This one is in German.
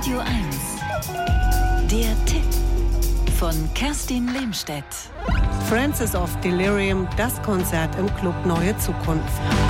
Radio 1. Der Tipp von Kerstin Lehmstedt. Francis of Delirium, das Konzert im Club Neue Zukunft.